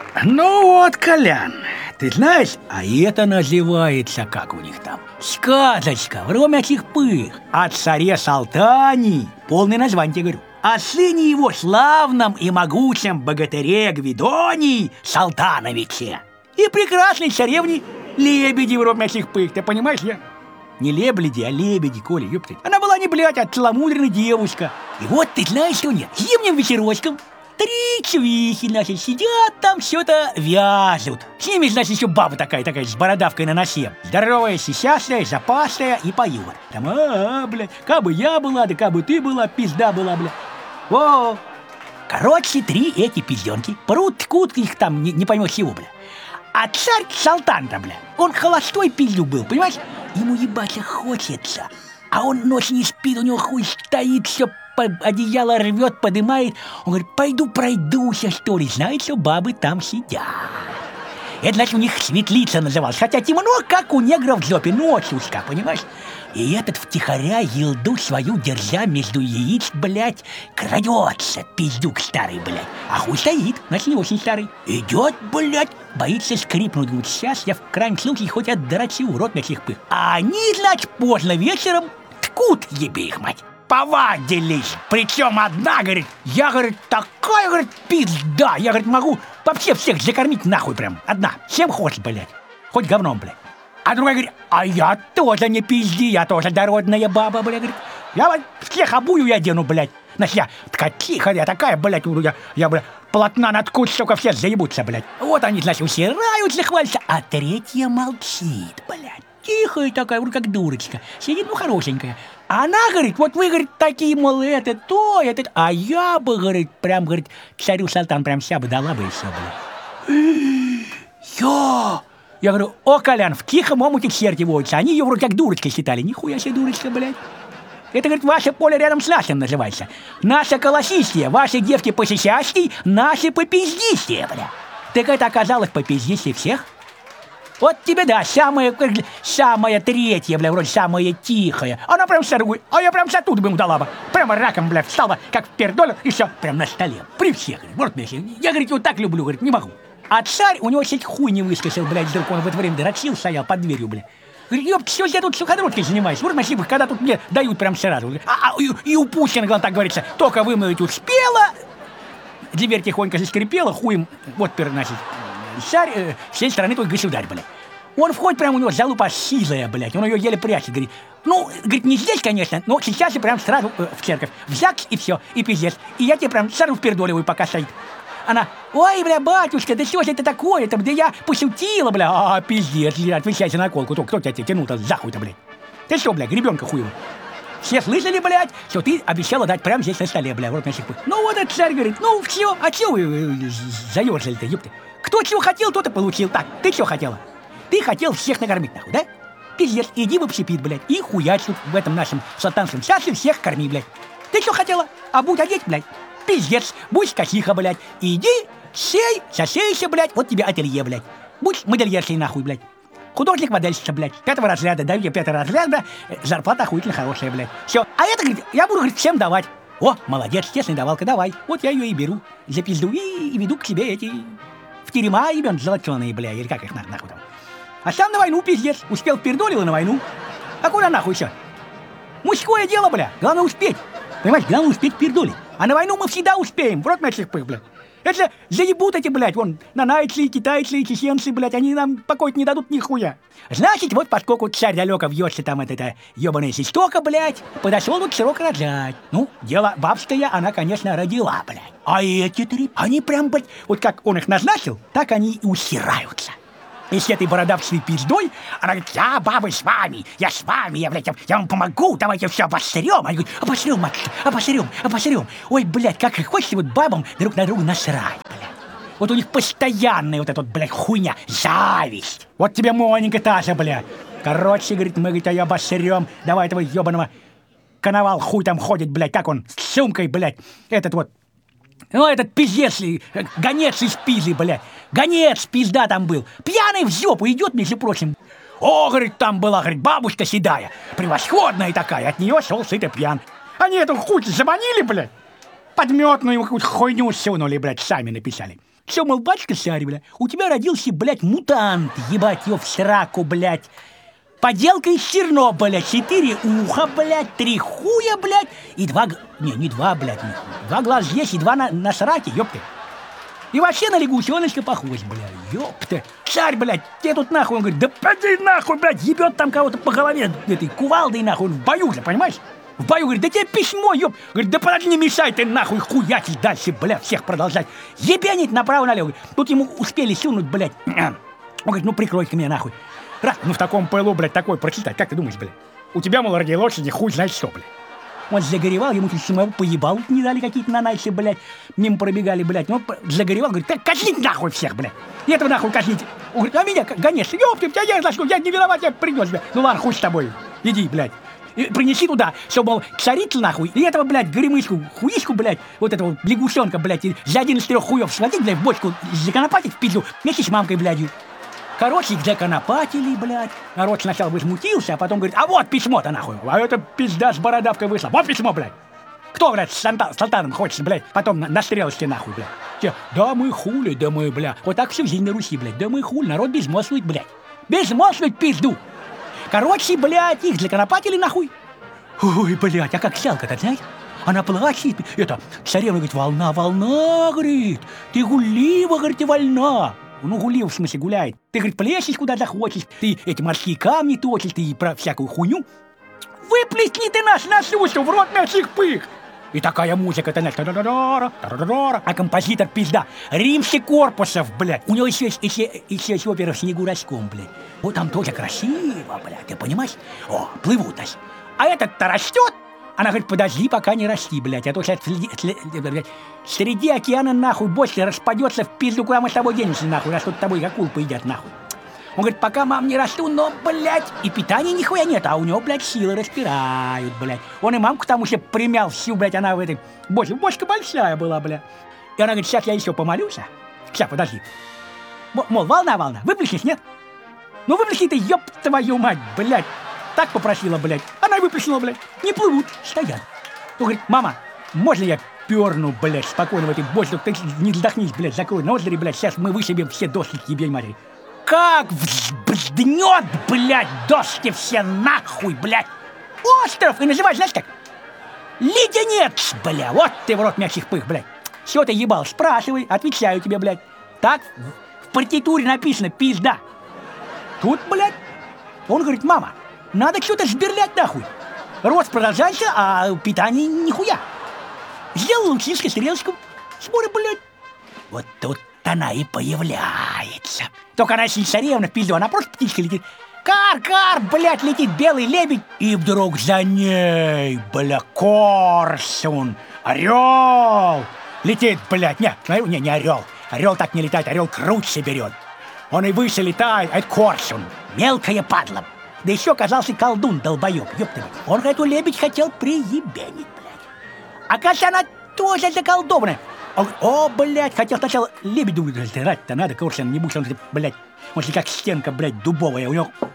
Ну вот, Колян, ты знаешь, а это называется, как у них там, сказочка в ромячих пых о царе Салтане. Полное название тебе говорю. О сыне его славном и могучем богатыре Гвидонии Салтановиче и прекрасной царевне Лебеди в ромячих пых. Ты понимаешь, я? Не лебеди, а лебеди, Коля, ёпты. Она была не, блядь, а целомудренная девушка. И вот ты знаешь, что нет, зимним вечерочком 3 чувихи, значит, сидят там, что-то вяжут. С ними, значит, еще баба такая с бородавкой на носе. Здоровая, сисястая, запасная и поет. Там, блядь, кабы я была, да кабы ты была, пизда была, блядь. Во! Короче, 3 эти пизденки прут, ткут их там, не поймешь чего, блядь. А царь Салтан-то, блядь, он холостой пиздюк был, понимаешь? Ему ебаться хочется. А он ночь не спит, у него хуй стоит, все одеяло рвет, подымает. Он говорит, пойду пройдуся, что ли. Знаете, что бабы там сидят. Это, значит, у них светлица называлась. Хотя темно, как у негров в жопе, ночь узка, понимаешь? И этот втихаря елду свою, держа между яиц, блядь, крадется, пиздюк старый, блядь. А хуй стоит, значит, не очень старый. Идет, блядь, боится скрипнуть. Думает, сейчас я в крайнем случае хоть отдрачу в рот на всех пых. А они, значит, поздно вечером ткут, ебе их мать. Повадились. Причем одна, говорит, я, говорит, такая, говорит, пизда. Я, говорит, могу вообще всех закормить нахуй прям. Одна. Чем хочешь, блядь. Хоть говном, блядь. А другая говорит, а я тоже не пизди, я тоже дородная баба, блядь. Говорит, я вот всех обую я одену, блядь. Значит, я ткачиха, я такая, блядь, я, блядь, полотна наткуть, сука, все заебутся, блядь. Вот они, значит, усираются, хвалятся, а третья молчит, блядь. Тихая такая, вроде как дурочка. Сидит, ну, хорошенькая. А она, говорит, вот вы, говорит, такие, мол, это, то, это. А я бы, говорит, прям, говорит, царю Салтан прям ся бы дала бы и все, блядь. Я говорю, о, Колян, в тихом омуте черти водятся. Они ее вроде как дурочкой считали. Нихуя себе дурочка, блядь. Это, говорит, ваше поле рядом с нашим называется. Наша колосистия, ваши девки посисястей, наши попиздистия, блядь. Так это оказалось попиздистие всех? Вот тебе, да, самая третья, бля, вроде самая тихая. Она прям сорвует, а я прям оттуда бы ему дала бы. Прямо раком, бля, встала, как в пердоле, и все, прям на столе. При всех, говорит, вот, я, говорит, вот так люблю, говорит, не могу. А царь, у него чуть хуй не выскочил, блядь, вдруг он в это время дрочил, стоял под дверью, бля. Говорит, ёпт, что я тут суходродкой занимаюсь? Вот, спасибо, когда тут мне дают прям сразу. И у Путина, главное, так говорится, только вымыть успела. Дверь тихонько заскрипела, хуем, вот, значит, царь, всей страны твой государь, блядь. Он входит, прям у него залупа сизая, блядь, он ее еле прячет, говорит. Ну, говорит, не здесь, конечно, но сейчас и прям сразу в церковь, в ЗАГС и все, и пиздец. И я тебе прям сразу впердоливаю, пока стоит. Она, ой, бля, батюшка, да что же это такое-то, да я пошутила, бля, пиздец, отвечайте на колку, кто тебя тянул-то за хуй-то, блядь. Ты что, блядь, гребенка хуева? Все слышали, блядь, что ты обещала дать прямо здесь на столе, бля, в рот наших пых. Ну вот этот царь говорит, ну все, а чё вы заёрзали-то, ёпты? Кто чего хотел, тот и получил. Так, ты что хотела? Ты хотел всех накормить, нахуй, да? Пиздец, иди в общепит, блядь, и хуяч тут в этом нашем сатанском часе всех корми, блядь. Ты что хотела? А будь одеть, блядь. Пиздец, будь косиха, блядь. Иди, сей, сосейся, блядь, вот тебе ателье, блядь. Будь модельершей, нахуй, блядь. Художник-модельщица, блядь, 5 разряда, даю тебе 5 разряда, зарплата охуительно хорошая, блядь. Все, а это, говорит, я буду, говорит, всем давать. О, молодец, честный давалка, давай. Вот я ее и беру за пизду и веду к себе эти... в терема имен золотеные, бля, или как их нахуй там. А сам на войну, пиздец, успел пердолил на войну. А куда нахуй еще? Мужское дело, бля, главное успеть. Понимаешь, главное успеть пердолить. А на войну мы всегда успеем, в рот наших пых, блядь. Это заебут эти, блядь, вон, нанайцы, китайцы, чеченцы, блядь, они нам покой не дадут нихуя. Значит, вот поскольку царь далеко вьется там это ебаная систока, блядь, подошел вот срок рожать. Ну, дело бабское, она, конечно, родила, блядь. А эти 3, они прям, блядь, вот как он их назначил, так они и усираются. И с этой бородавчей пиздой, она говорит, я, бабы, с вами, я с вами, я, блядь, я вам помогу, давайте все обосрем. Они говорят, обосрем, матушка, обосрем. Ой, блядь, как хочется вот бабам друг на друга насрать, блядь. Вот у них постоянная вот эта вот, блядь, хуйня, зависть. Вот тебе, Моненька, та же, блядь. Короче, говорит, мы, говорит, ее обосрем, давай этого ебаного коновал хуй там ходит, блядь, как он, с сумкой, блядь, этот вот. Ну, этот пиздец, гонец из Пизы, блядь. Гонец, пизда там был. Пьяный в жопу идет, между прочим. О, говорит, там была, говорит, бабушка седая. Превосходная такая. От нее шел сыто пьян. Они эту хуй заманили, блядь. Подметную какую-то хуйню сунули, блядь, сами написали. Все, мол, батюшка царь, бля, у тебя родился, блядь, мутант, ебать его в сраку, блядь. Поделка из Чернобыля, 4 уха, блядь, 3 хуя, блядь, и 2... Не 2, блядь, 2 глаза здесь и 2 на сраке, ёпты. И вообще на лягушоночка похож, блядь, ёпты. Царь, блядь, тебе тут нахуй, он говорит, да поди нахуй, блядь, ебет там кого-то по голове этой кувалдой, нахуй, он в бою же, понимаешь? В бою, говорит, да тебе письмо, ёп. Говорит, да подожди, не мешай ты нахуй хуятить дальше, блядь, всех продолжать. Ебенить направо-налево. Тут ему успели сунуть, блядь. Он говорит, ну прикрой-ка меня нахуй. Раз, ну в таком пылу, блядь, такое прочитать, как ты думаешь, блядь? У тебя, мол, ради лошади хуй знает что, блядь. Он загоревал, ему тут самого поебал не дали какие-то нанайсы, блядь. Мимо пробегали, блядь. Он загоревал, говорит, так казнить нахуй всех, блядь. И этого нахуй казните. Он говорит, а меня, конечно, ёпты, тебя я за что, я не виноват, я принес, блядь. Ну ладно, хуй с тобой, иди, блядь. И принеси туда, все, мол, царица нахуй, и этого, блядь, горемычку, хуишку, блядь, вот этого лягушонка, блядь, и за 1 из 3 хуев схватить, блядь, в бочку, законопатить в пизду, вместе с мамкой, блядью. Короче, их законопатили, блядь. Народ сначала возмутился, а потом говорит, а вот письмо-то нахуй, а это пизда с бородавкой вышла, вот письмо, блядь. Кто, блядь, с салтаном хочется, блядь, потом на стрелочке нахуй, блядь. Те, да мы хули, да мы, бля, вот так всю жизнь на Руси, блядь, да мы хули, народ безмолвствует, блядь. Безмолвствует пизду. Короче, блядь, их законопатили нахуй. Ой, блядь, а как сялка-то, знаешь? Она плачет. Это, царевна говорит, волна, волна, говорит. Ты гулива, говорит, и вольна. Ну, гулива, в смысле, гуляет. Ты, говорит, плещешь куда захочешь. Ты эти морские камни точишь, ты про всякую хуйню. Выплесни ты нас на сушу, в рот мясных пых. И такая музыка-то, знаешь, а композитор пизда. Римский Корпусов, блядь. У него еще есть опера в снегу раском, блядь. Вот там тоже красиво, блядь, ты понимаешь? О, плывут нас. А этот-то растет. Она говорит, подожди, пока не расти, блядь, а то сейчас среди океана нахуй больше распадется в пизду, куда мы с тобой денемся, нахуй, раз тут с тобой акул поедят, нахуй. Он говорит, пока, мам, не расту, но, блядь, и питания нихуя нет, а у него, блядь, силы распирают, блядь. Он и мамку там уже примял всю, блядь, она в этой бочке. Бочка большая была, блядь. И она говорит, сейчас я еще помолюсь. Сейчас, подожди. Мол, волна, выплеснешь, нет? Ну, выплесни ты, ёб твою мать, блядь. Так попросила, блядь. Она и выплеснула, блядь. Не плывут, стоят. Он говорит, мама, можно я перну, блядь, спокойно в этой бочке? Ты не вздохнись, блядь, закрой ноздри, блядь. Сейчас мы вышибем все доски, ебень матери. Как взднет, блядь, доски все нахуй, блядь. Остров, и называешь, знаешь как? Леденец, бля, вот ты в рот мячих пых, блядь. Все ты ебал, спрашивай, отвечаю тебе, блядь. Так в партитуре написано, пизда. Тут, блядь, он говорит, мама, надо что-то сберлять нахуй. Рост продолжается, а питание нихуя. Сделал лучинскую стрелочку, смотри, блядь. Вот тут она и появляется. Только она не царевна в пизду, она просто птичка летит. Кар, блядь, летит белый лебедь. И вдруг за ней, бля, коршун, орел. Летит, блядь, не орел. Орел так не летает, орел круче берет. Он и выше летает, а это коршун. Мелкая падла. Да еще оказался колдун, долбоеб, ёпта. Он эту лебедь хотел приебенить, блядь. Оказывается, она тоже заколдованная. Он, о, блядь, хотел сначала лебедю раздирать-то надо, коршун, не будь он, блядь. Он же как стенка, блядь, дубовая. У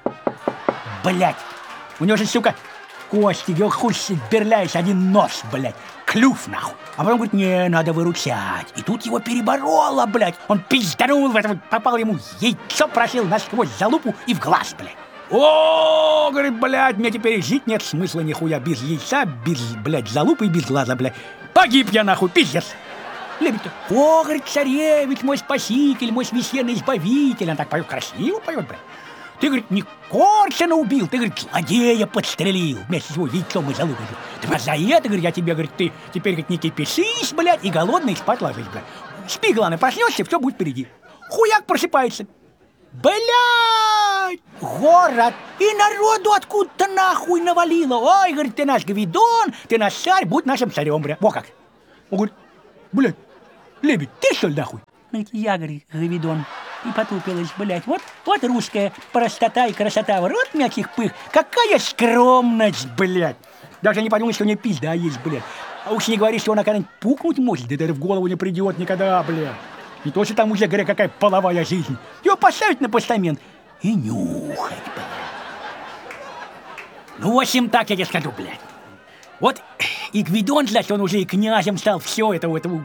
него же, сука, кости, его хуй сберляешь, один нос, блядь. Клюв, нахуй. А потом говорит, не, надо выручать. И тут его перебороло, блядь. Он пизданул в этого, попал ему яйцо, прошил насквозь залупу и в глаз, блядь. О, говорит, блядь, мне теперь жить нет смысла нихуя. Без яйца, без, блядь, залупы и без глаза, блядь. Погиб я, нахуй, пиздец. Лебедь-то, о, говорит, царевич, мой спаситель, мой священный избавитель. Он так поет, красиво поет, блядь. Ты, говорит, не Коршуна убил, ты, говорит, злодея подстрелил вместе с его яйцом и залупой. Ты вот за это, говорит, я тебе, говорит, ты теперь, говорит, не кипишись, блядь, и голодный спать ложись, блядь. Спи, главное, проснешься, все будет впереди. Хуяк просыпается. Блядь, город, и народу откуда-то нахуй навалило. Ой, говорит, ты наш Гвидон, ты наш царь, будь нашим царем, блядь. Во как. Он говорит, блядь, лебедь, ты что ли нахуй? Говорит, я, говорит, Гвидон. И потупилась, блядь. Вот русская простота и красота. В рот мягких пых. Какая скромность, блядь. Даже не подумай, что у нее пизда есть, блядь. А уж не говори, что она когда-нибудь пукнуть может. Да это в голову не придет никогда, блядь. Не то, что там уже, говоря, какая половая жизнь. Его поставить на постамент и нюхать, блядь. Ну, в общем, так я тебе скажу, блядь. Вот и Гвидон, значит, он уже и князем стал, все это,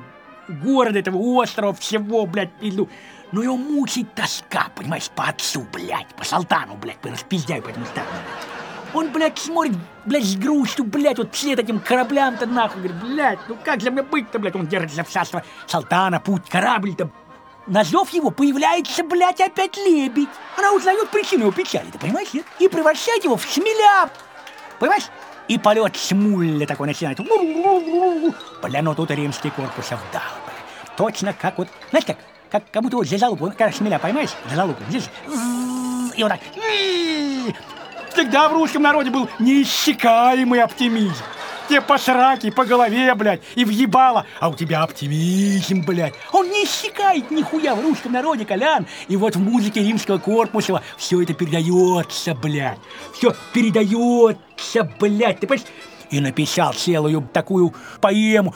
города, этого острова, всего, блядь, иду. Но его мучает тоска, понимаешь, по отцу, блядь, по Салтану, блядь, по распиздяю по этому старому. Он, блядь, смотрит, блядь, с грустью, блядь, вот вслед этим кораблям-то нахуй, говорит, блядь, ну как же мне быть-то, блядь, он держит за царство Салтана, путь, корабль-то. На зов его появляется, блядь, опять лебедь. Она узнает причину его печали-то, понимаешь, нет? И превращает его в шмеля, понимаешь? И полет шмуля такой начинает. Бля, ну тут римский корпус вдал, бля. Точно как вот, знаешь как будто вот за залупу, когда шмеля поймаешь, за залупу, здесь, и вот так. Всегда в русском народе был неиссякаемый оптимизм. Тебе по сраке, по голове, блядь, и въебало, а у тебя оптимизм, блядь. Он не иссякает нихуя в русском народе, Колян. И вот в музыке римского корпуса все это передается, блядь. Все передается, блядь, ты понимаешь? И написал целую такую поэму.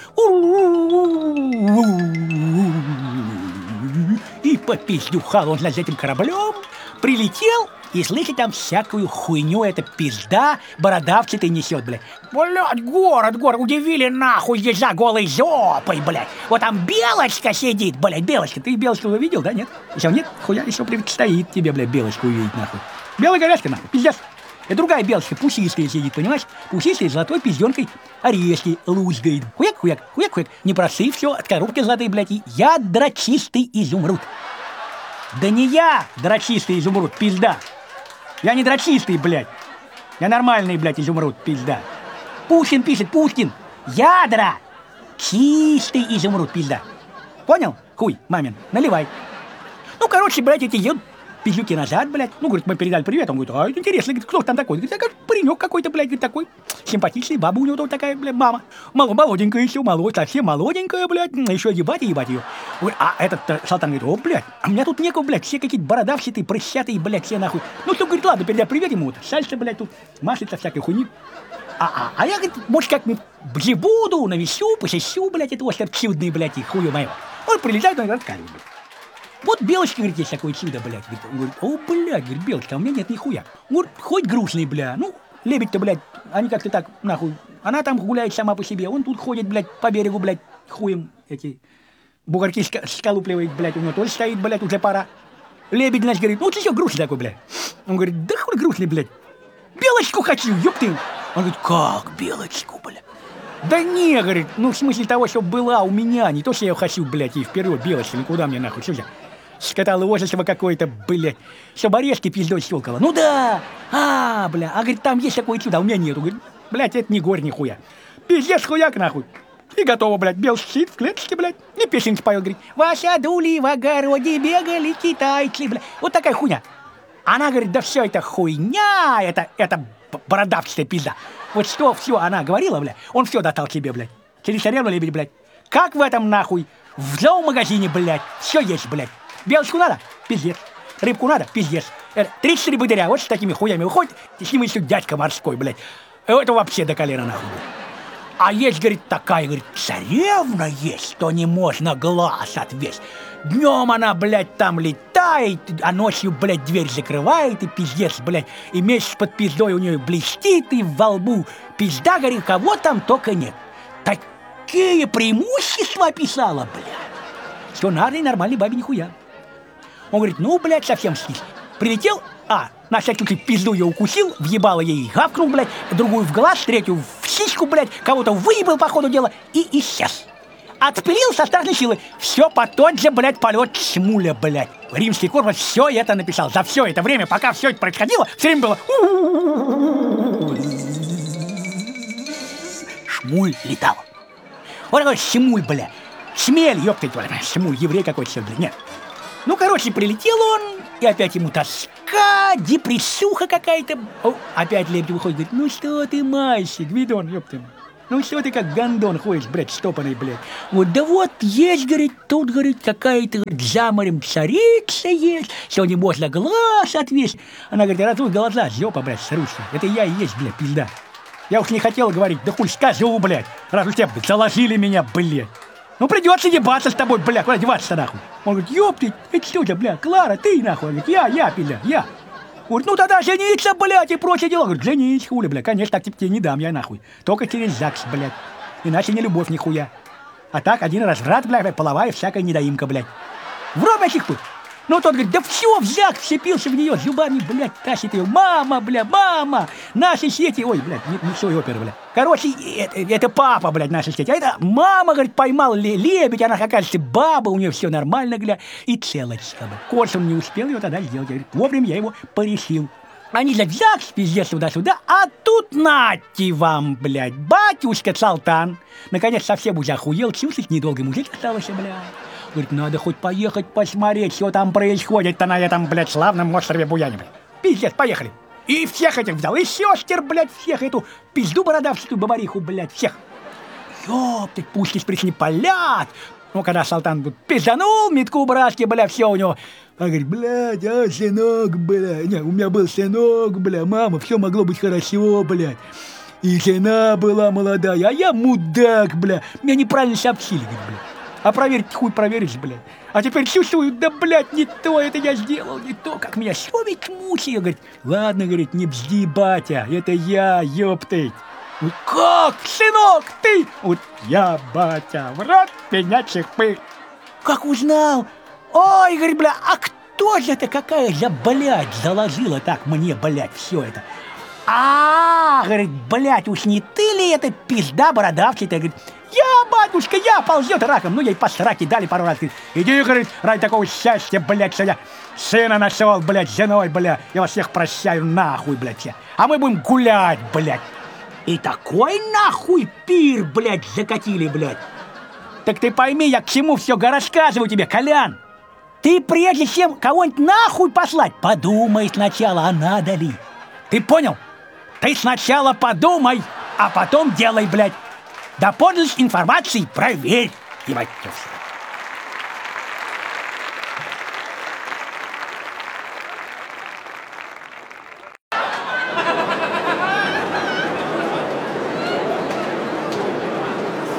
И попиздюхал он за этим кораблем, прилетел. И слышит там всякую хуйню, эта пизда бородавчатый несет, блядь. Блядь, город, удивили нахуй здесь за голой жопой, блядь. Вот там белочка сидит, блядь, белочка. Ты белочку видел, да, нет? Еще нет? Хуя, еще предстоит тебе, блядь, белочку увидеть, нахуй. Белая горячка, нахуй, пиздец. Это другая белочка, пусистая сидит, понимаешь? Пусистая с золотой пизденкой орешки лузгает. Хуяк. Не проси все от коробки золотой, блядь. И я дрочистый изумруд. Да не я дрочистый изумруд, пизда. Я не дрочистый, блядь. Я нормальный, блядь, изумруд, пизда. Пушкин пишет, Пушкин. Ядра. Чистый изумруд, пизда. Понял? Хуй, мамин, наливай. Ну, короче, блядь, эти едут пиздюки назад, блядь. Ну, говорит, мы передали привет. Он говорит, а, это интересно, говорит, кто там такой? Говорит, как паренек какой-то, блядь, говорит, такой. Симпатичный, баба у него тоже такая, блядь, мама. Молоденькая еще, совсем молоденькая, блядь. Еще ебать ее. Говорит, а этот Салтан говорит, о, блядь, а у меня тут некого, блядь, все какие-то бородавчатые, прыщатые, блядь, все нахуй. Ну, что, говорит, ладно, передай привет ему. Сальса, блядь, тут машется всякой хуйни. А я, говорит, может, как-нибудь буду, навещу, посещу, блядь, это остров чудный, блядь, и хую моего. Он прилетает, он рассказывает, блядь. Вот белочка, говорит, есть такое чудо, блядь. Он говорит, о, блядь, говорит, белочка, а у меня нет нихуя. Он говорит, хоть грустный, бля, ну, лебедь-то, блядь, они как-то так, нахуй. Она там гуляет сама по себе, он тут ходит, блядь, по берегу, блядь, хуем эти бугорки сколупливает, блядь, у него тоже стоит, блядь, уже пора. Лебедь, значит, говорит, ну, ты что грустный такой, блядь? Он говорит, да хуй грустный, блядь, белочку хочу, ёпты. Он говорит, как белочку, блядь? Да не, говорит, ну, в смысле того, что была у меня, не то, что я хочу, блядь, и вперед, белочка, ну, куда мне, нахуй, что я? Скотоложество какое-то, блядь, чтобы орешки пиздой щелкало. Ну да, бля, говорит, там есть такое чудо, а у меня нету. Говорит, блядь, это не горь нихуя. Пиздец, хуяк, нахуй. И готово, блядь, белый сидит в клеточке, блядь, и песенки поет, говорит, Вася дули в огороде бегали китайцы, блядь. Вот такая хуйня. Она говорит, да все это хуйня, это бородавчатая пизда. Вот что все она говорила, блядь, он все достал себе, блядь. Через царевну лебедь, блядь. Как в этом, нахуй, в зоомагазине, блядь, все есть, блядь. Белочку надо? Пиздец. Рыбку надо? Пиздец. 33 богатыря, вот с такими хуями выходит, и с ним еще дядька морской, блядь. Это вообще до колена, нахуй, блядь. А есть, говорит, такая, говорит, царевна есть, что не можно глаз отвесть. Днем она, блядь, там летает, а ночью, блядь, дверь закрывает, и пиздец, блядь, и месяц под пиздой у нее блестит, и во лбу пизда, говорит, кого там только нет. Такие преимущества описала, блядь, что надо и нормальной бабе нихуя. Он говорит, ну, блядь, совсем скис. Прилетел, на всякий случай пизду ее укусил, въебало ей, гавкнул, блядь, другую в глаз, третью в сиську, блядь, кого-то выебал по ходу дела и исчез. Отпилил со страшной силы. Все по тот же, блядь, полет Шмуля, блядь. Римский корпус все это написал. За все это время, пока все это происходило, все время было... Шмуль летал. Вот такой Шмуль, блядь. Шмель, ёптать, Шмуль, еврей какой-то, блядь, нет. Ну, короче, прилетел он, и опять ему тоска, депрессуха какая-то. Опять лебедь выходит, говорит, ну что ты, мальчик, видон, ёпты. Ну что ты как гондон ходишь, блядь, штопанный, блядь. Вот, да вот, есть, говорит, тут, говорит, какая-то, говорит, за морем царица есть, что не можно глаз отвесить. Она говорит, разуй глаза, жопа, блядь, срущая. Это я и есть, блядь, пизда. Я уж не хотел говорить, да хуй скажу, блядь, раз уж тебя заложили меня, блядь. Ну придется ебаться с тобой, бля, куда деваться нахуй? Он говорит, ёпты, это что ты, бля, Клара, ты нахуй? Он говорит, я, пизда, я. Говорит, ну тогда жениться, блядь, и прочее дело. Говорит, женись, хули, бля, конечно, так тебе не дам я нахуй. Только через ЗАГС, блядь. Иначе не любовь нихуя. А так, один разврат, бля, половая всякая недоимка, блядь. В рот этих пыл. Ну, тот говорит, да все, взяк, вцепился в нее, зубами, блядь, тащит ее. Мама, бля, мама, наши сети. Ой, блядь, не все, опера, бля. Короче, это папа, блядь, наши сети. А это мама, говорит, поймал лебедь, она, оказывается, баба, у нее все нормально, бля, и целочка, бля. Коршун не успел ее тогда сделать. Говорит, вовремя я его порешил. Они, блядь, взяк, пиздец, туда-сюда, а тут нате вам, блядь, батюшка Салтан. Наконец совсем уже охуел, чувствовать недолго мужик остался, блядь. Говорит, надо хоть поехать посмотреть, что там происходит-то на этом, блядь, славном острове Буяне, блядь. Пиздец, поехали. И всех этих взял, и сестер, блядь, всех, эту пизду бородавчатую бабариху, блядь, всех. Ёптать, пушки с причины палят. Ну, когда Салтан тут пизданул, метку братки, бля, все у него. А говорит, блядь, сынок, бля. Не, у меня был сынок, бля, мама, все могло быть хорошо, блядь. И жена была молодая, а я мудак, бля. Меня неправильно сообщили, говорит, бля. А проверить хуй проверишь, блядь. А теперь чувствую, да, блядь, не то это я сделал, не то, как меня совесть мучает. Говорит, ладно, говорит, не бзди, батя, это я, ёптыть. Ну как, сынок, ты? Вот я, батя, в рот меня чехпы. Как узнал? Ой, говорит, бля, а кто же это, какая же, блядь, заложила так мне, блядь, все это? Говорит, блядь, уж не ты ли это пизда бородавчатая? Говорит, я, батюшка, я, ползет раком. Ну, ей по сраке дали пару раз. Говорит, иди, говорит, ради такого счастья, блядь, что я сына нашел, блядь, женой, блядь. Я вас всех прощаю, нахуй, блядь, все. А мы будем гулять, блядь. И такой нахуй пир, блядь, закатили, блядь. Так ты пойми, я к чему все рассказываю тебе, Колян. Ты прежде чем кого-нибудь нахуй послать, подумай сначала, а надо ли. Ты понял? Ты сначала подумай, а потом делай, блядь. Да подлинность информации проверь, ебать.